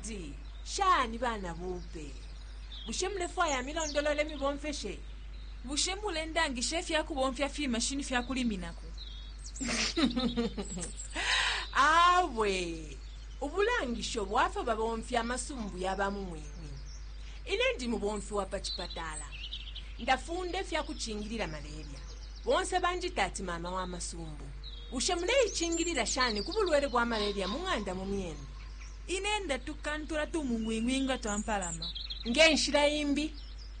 Odi, shani bana bupe. Bushemule faya milondolole mibomfeshe. Bushemule ndangi shefi yaku bomfya fi machine fya kuliminako. Awe. Ubulangisho bwafa babomfya amasumbu yabamu mwenye. Ile ndi mubomfi wa pachipatala. Ndafunde fya kuchingirira malaria. Bonse banjitati mama wa masumbu. Bushemule ichingirira shani kubulwere bwa malaria munganda mu myendo. Inenda tukantura tumungwingwinga twampalama. Ngenshira imbi.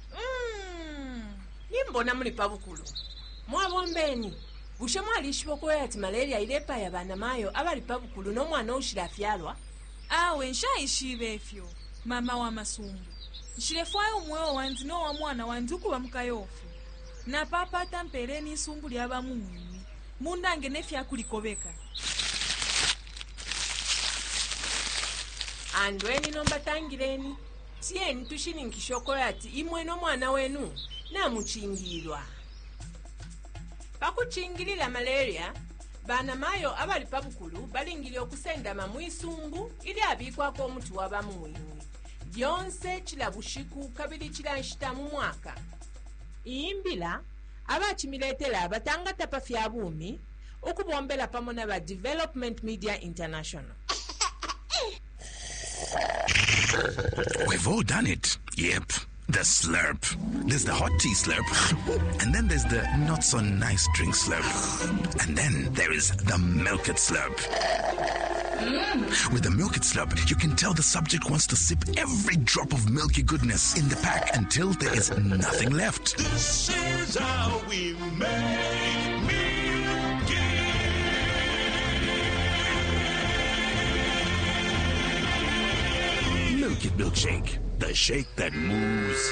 Nimbona muli pabukulu. Mwabombeni. Bushemwe alishiboko yati malaria ilepa ya bana mayo abali pabukulu no mwana ushira fyalwa. Awe nshaishibe efyo mama wa masumbu. Nshirefwayo mwewo wanzi no wa mwana wanzi ukuba mukayofu. Na papa tampereni isumbu lyaba mumwini. Mundange nefya kulikobeka. Andweni nomba tangireni. Tieni tushininkishoko yati imwe no mwana wenu na muchingirwa. Pakuchingirira malaria, bana mayo abali pabukulu balingiri okusenda mamwisumbu ili abikwa ko omuti wabamumwini. Byonse kilabushiku kabiri kiranshita mu mwaka. Imbila abachimiletela batanga tapa fya bumi okubombela pamona ba Development Media International. We've all done it. Yep. The slurp. There's the hot tea slurp. And then there's the not so nice drink slurp. And then there is the milk it slurp. With the milk it slurp, you can tell the subject wants to sip every drop of milky goodness in the pack until there is nothing left. This is how we make milk it. Milk it milkshake. The shake that moves.